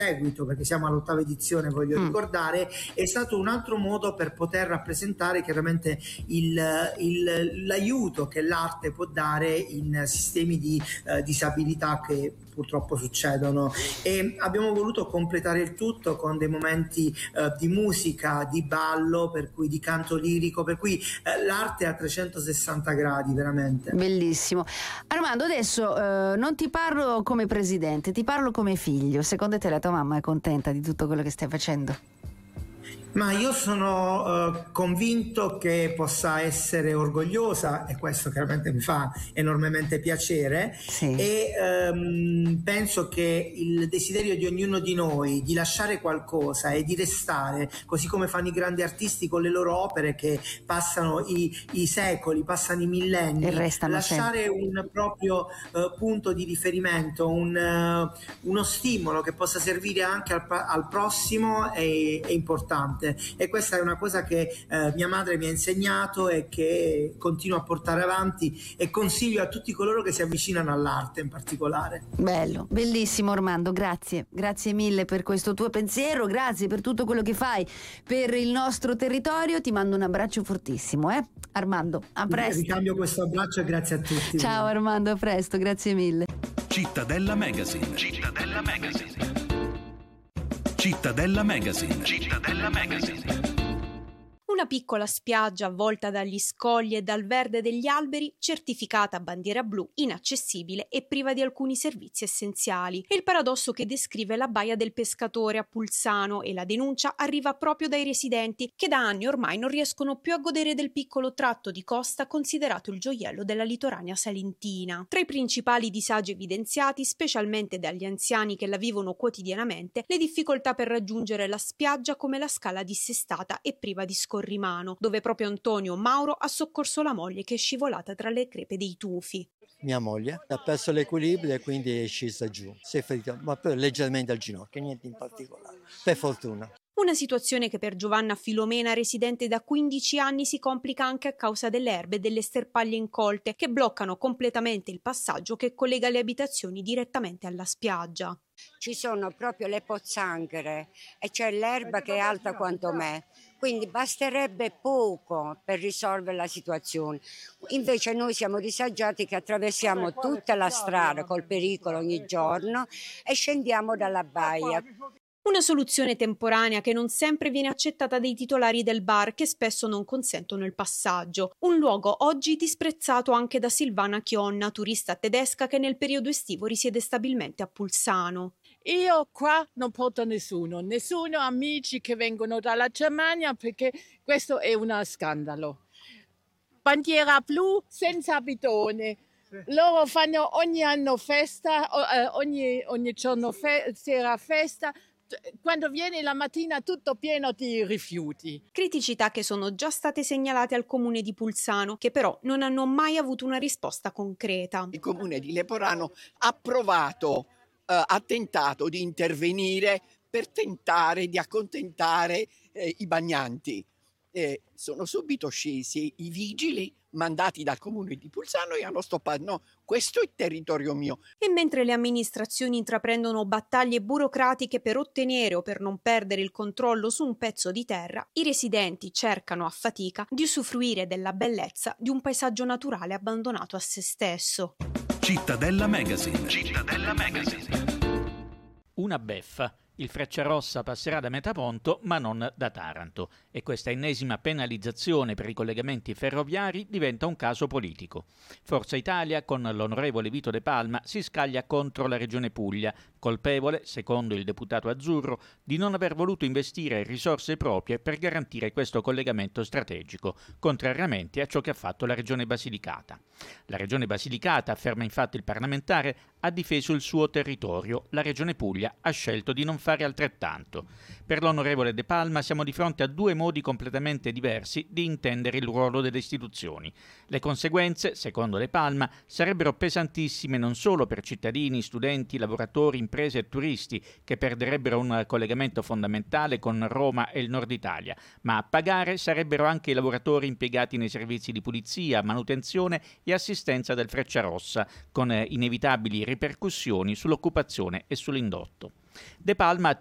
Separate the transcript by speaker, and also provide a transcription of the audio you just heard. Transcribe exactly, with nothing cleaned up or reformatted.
Speaker 1: seguito, perché siamo all'ottava edizione, voglio
Speaker 2: Mm.
Speaker 1: ricordare, è stato un altro modo per poter rappresentare chiaramente il, il- l'aiuto che l'arte può dare in sistemi di eh, disabilità che purtroppo succedono, e abbiamo voluto completare il tutto con dei momenti eh, di musica, di ballo, per cui di canto lirico, per cui eh, l'arte è a trecentosessanta gradi veramente.
Speaker 2: Bellissimo. Armando, adesso eh, non ti parlo come presidente, ti parlo come figlio. Secondo te la tua mamma è contenta di tutto quello che stai facendo?
Speaker 1: Ma io sono eh, convinto che possa essere orgogliosa, e questo chiaramente mi fa enormemente piacere,
Speaker 2: Sì.
Speaker 1: e ehm, penso che il desiderio di ognuno di noi di lasciare qualcosa e di restare, così come fanno i grandi artisti con le loro opere che passano i, i secoli, passano i millenni,
Speaker 2: E restano
Speaker 1: lasciare un proprio eh, punto di riferimento, un, eh, uno stimolo che possa servire anche al, al prossimo è, è importante. E questa è una cosa che eh, mia madre mi ha insegnato e che continuo a portare avanti, e consiglio a tutti coloro che si avvicinano all'arte in particolare.
Speaker 2: Bello, bellissimo Armando, grazie, grazie mille per questo tuo pensiero, grazie per tutto quello che fai per il nostro territorio, ti mando un abbraccio fortissimo, eh? Armando, a presto.
Speaker 1: Ricambio questo abbraccio e grazie a tutti.
Speaker 2: Ciao Armando, a presto, grazie mille.
Speaker 3: Cittadella Magazine. Cittadella Magazine. Cittadella Magazine. Cittadella Magazine.
Speaker 4: Una piccola spiaggia avvolta dagli scogli e dal verde degli alberi, certificata a bandiera blu, inaccessibile e priva di alcuni servizi essenziali. È il paradosso che descrive la baia del pescatore a Pulsano, e la denuncia arriva proprio dai residenti che da anni ormai non riescono più a godere del piccolo tratto di costa considerato il gioiello della litoranea salentina. Tra i principali disagi evidenziati, specialmente dagli anziani che la vivono quotidianamente, le difficoltà per raggiungere la spiaggia come la scala dissestata e priva di scorrimano, dove proprio Antonio Mauro ha soccorso la moglie che è scivolata tra le crepe dei tufi.
Speaker 5: Mia moglie ha perso l'equilibrio e quindi è scesa giù, si è ferita, ma poi leggermente al ginocchio, niente in particolare, per fortuna.
Speaker 4: Una situazione che per Giovanna Filomena, residente da quindici anni, si complica anche a causa delle erbe e delle sterpaglie incolte che bloccano completamente il passaggio che collega le abitazioni direttamente alla spiaggia.
Speaker 6: Ci sono proprio le pozzanghere e c'è l'erba che è alta quanto me, quindi basterebbe poco per risolvere la situazione. Invece noi siamo disagiati che attraversiamo tutta la strada col pericolo ogni giorno e scendiamo dalla baia.
Speaker 4: Una soluzione temporanea che non sempre viene accettata dai titolari del bar, che spesso non consentono il passaggio. Un luogo oggi disprezzato anche da Silvana Chionna, turista tedesca che nel periodo estivo risiede stabilmente a Pulsano.
Speaker 7: Io qua non porto nessuno, nessuno amici che vengono dalla Germania, perché questo è uno scandalo. Bandiera blu senza bidone. Loro fanno ogni anno festa, ogni, ogni giorno fe- sera festa. Quando viene la mattina tutto pieno di rifiuti.
Speaker 4: Criticità che sono già state segnalate al comune di Pulsano, che però non hanno mai avuto una risposta concreta.
Speaker 8: Il comune di Leporano ha provato, eh, ha tentato di intervenire per tentare di accontentare eh, i bagnanti. Eh, sono subito scesi i vigili mandati dal comune di Pulsano e hanno stoppato. No, questo è territorio mio.
Speaker 4: E mentre le amministrazioni intraprendono battaglie burocratiche per ottenere o per non perdere il controllo su un pezzo di terra, i residenti cercano a fatica di usufruire della bellezza di un paesaggio naturale abbandonato a se stesso.
Speaker 3: Cittadella Magazine. Cittadella Magazine.
Speaker 9: Una beffa. Il Frecciarossa passerà da Metaponto ma non da Taranto, e questa ennesima penalizzazione per i collegamenti ferroviari diventa un caso politico. Forza Italia, con l'onorevole Vito De Palma, si scaglia contro la Regione Puglia, colpevole, secondo il deputato azzurro, di non aver voluto investire risorse proprie per garantire questo collegamento strategico, contrariamente a ciò che ha fatto la Regione Basilicata. La Regione Basilicata, afferma infatti il parlamentare, ha difeso il suo territorio, la Regione Puglia ha scelto di non fare altrettanto. Per l'onorevole De Palma siamo di fronte a due modi completamente diversi di intendere il ruolo delle istituzioni. Le conseguenze, secondo De Palma, sarebbero pesantissime non solo per cittadini, studenti, lavoratori, imprese e turisti, che perderebbero un collegamento fondamentale con Roma e il nord Italia, ma a pagare sarebbero anche i lavoratori impiegati nei servizi di pulizia, manutenzione e assistenza del Frecciarossa, con inevitabili ripercussioni sull'occupazione e sull'indotto. De Palma